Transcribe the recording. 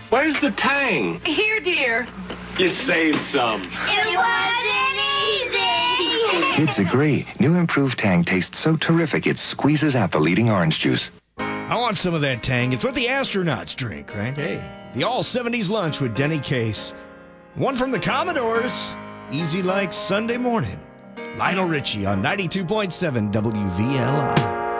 Where's the Tang? Here, dear. You saved some. It wasn't easy. Kids agree. New improved Tang tastes so terrific it squeezes out the leading orange juice. I want some of that Tang. It's what the astronauts drink, right? Hey, the all-70s lunch with Denny Case. One from the Commodores. Easy like Sunday morning. Lionel Richie on 92.7 WVLI.